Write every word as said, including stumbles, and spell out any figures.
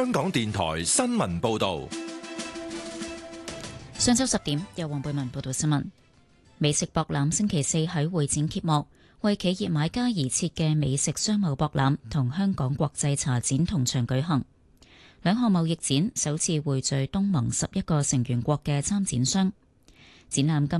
香港電台新聞報道。 上晝十點，由黃貝文報道新聞。美食博覽星期四喺會展揭幕，為企業買家而設嘅美食商貿博覽同香港國際茶展同場舉行。兩項貿易展首次匯聚東盟十一個成員國嘅參展商。展覽今